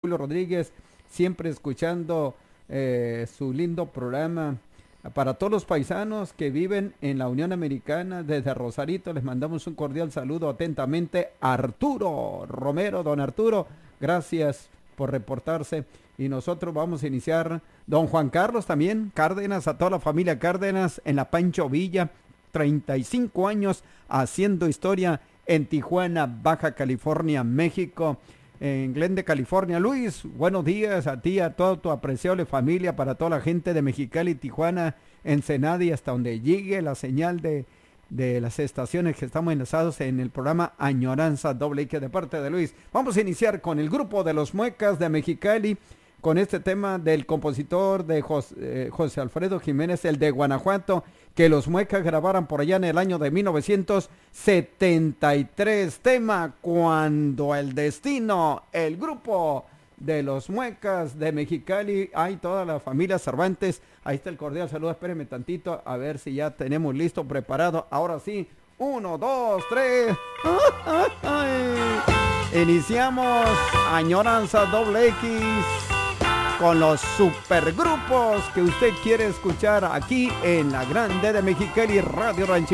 Julio Rodríguez, siempre escuchando su lindo programa. Para todos los paisanos que viven en la Unión Americana, desde Rosarito, les mandamos un cordial saludo atentamente. Arturo Romero, don Arturo, gracias por reportarse. Y nosotros vamos a iniciar, don Juan Carlos también, Cárdenas, a toda la familia Cárdenas en la Pancho Villa, 35 años haciendo historia en Tijuana, Baja California, México. En Glendale, California. Luis, buenos días a ti, a toda tu apreciable familia, para toda la gente de Mexicali, Tijuana, Ensenada y hasta donde llegue la señal de las estaciones que estamos enlazados en el programa Añoranza Doble X de parte de Luis. Vamos a iniciar con el grupo de los Muecas de Mexicali, con este tema del compositor de José Alfredo Jiménez, el de Guanajuato, que los Muecas grabaran por allá en el año de 1973, tema Cuando el Destino, el grupo de los Muecas de Mexicali, hay toda la familia Cervantes, ahí está el cordial saludo, espérenme tantito, a ver si ya tenemos listo, preparado, ahora sí, 1, 2, 3, iniciamos Añoranza Doble X, con los supergrupos que usted quiere escuchar aquí en la Grande de Mexicali Radio Rancho.